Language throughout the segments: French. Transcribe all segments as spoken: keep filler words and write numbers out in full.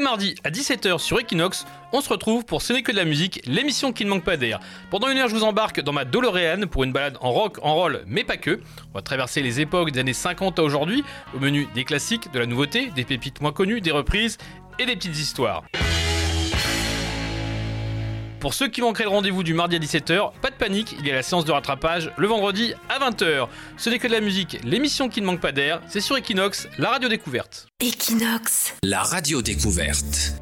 mardi à dix-sept heures sur Equinox, on se retrouve pour Ce n'est que de la musique, l'émission qui ne manque pas d'air. Pendant une heure, je vous embarque dans ma DeLorean pour une balade en rock, en roll, mais pas que. On va traverser les époques des années cinquante à aujourd'hui, au menu des classiques, de la nouveauté, des pépites moins connues, des reprises et des petites histoires. Pour ceux qui manqueraient le rendez-vous du mardi à dix-sept heures, pas de panique, il y a la séance de rattrapage le vendredi à vingt heures. Ce n'est que de la musique, l'émission qui ne manque pas d'air, c'est sur Equinox, la radio découverte. Equinox, la radio découverte.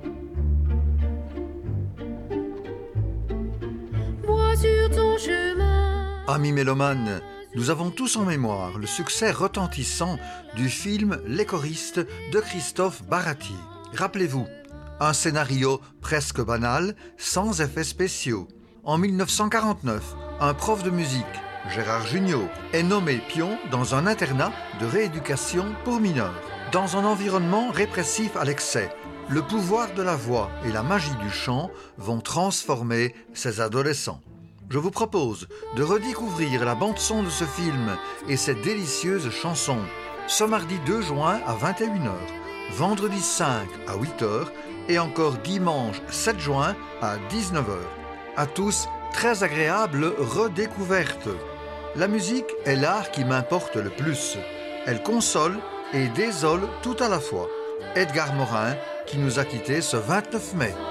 Vois sur ton chemin. Amis mélomanes, nous avons tous en mémoire le succès retentissant du film Les choristes de Christophe Baratier. Rappelez-vous, un scénario presque banal, sans effets spéciaux. En dix-neuf cent quarante-neuf, un prof de musique, Gérard Jugnot, est nommé pion dans un internat de rééducation pour mineurs. Dans un environnement répressif à l'excès, le pouvoir de la voix et la magie du chant vont transformer ces adolescents. Je vous propose de redécouvrir la bande-son de ce film et ses délicieuses chansons. Ce mardi deux juin à vingt et une heures, vendredi cinq à huit heures, et encore dimanche sept juin à dix-neuf heures. À tous, très agréable redécouverte. La musique est l'art qui m'importe le plus. Elle console et désole tout à la fois. Edgar Morin, qui nous a quittés ce vingt-neuf mai.